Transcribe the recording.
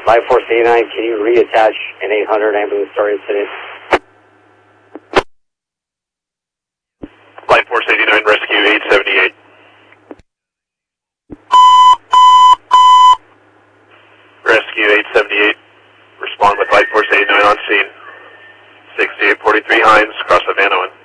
Life Force 89, can you reattach an 800 ambulance story incident? Life Force 89, rescue 878. Rescue 878, respond with Life Force 89 on scene. 6843 Hines, cross the Van Owen.